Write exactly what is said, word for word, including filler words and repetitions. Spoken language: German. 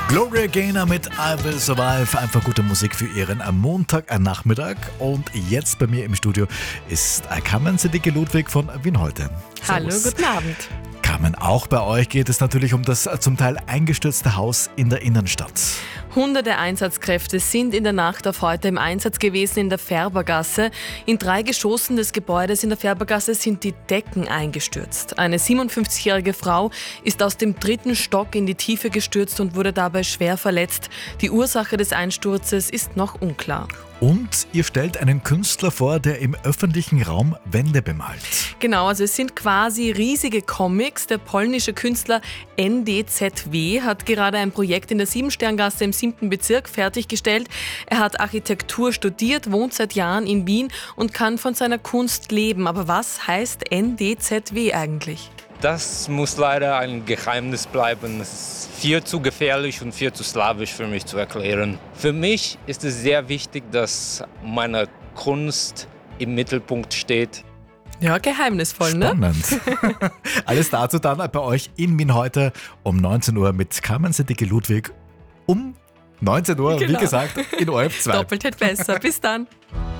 Gloria Gaynor mit I Will Survive. Einfach gute Musik für Ihren Montagnachmittag. Und jetzt bei mir im Studio ist Carmen Sedicke Ludwig von Wien heute. Hallo, Servus. guten Abend. Carmen, auch bei euch geht es natürlich um das zum Teil eingestürzte Haus in der Innenstadt. Hunderte Einsatzkräfte sind in der Nacht auf heute im Einsatz gewesen in der Färbergasse. In drei Geschossen des Gebäudes in der Färbergasse sind die Decken eingestürzt. Eine siebenundfünfzigjährige Frau ist aus dem dritten Stock in die Tiefe gestürzt und wurde dabei schwer verletzt. Die Ursache des Einsturzes ist noch unklar. Und ihr stellt einen Künstler vor, der im öffentlichen Raum Wände bemalt. Genau, also es sind quasi riesige Comics. Der polnische Künstler N D Z W hat gerade ein Projekt in der Siebensterngasse im siebten Bezirk fertiggestellt. Er hat Architektur studiert, wohnt seit Jahren in Wien und kann von seiner Kunst leben. Aber was heißt N D Z W eigentlich? Das muss leider ein Geheimnis bleiben. Es ist viel zu gefährlich und viel zu slawisch für mich zu erklären. Für mich ist es sehr wichtig, dass meine Kunst im Mittelpunkt steht. Ja, geheimnisvoll, ne? Spannend. Alles dazu dann bei euch in Wien heute um neunzehn Uhr mit Carmen Sedicke Ludwig um neunzehn Uhr, Genau. wie gesagt, in O R F zwei. Doppelt hält besser. Bis dann.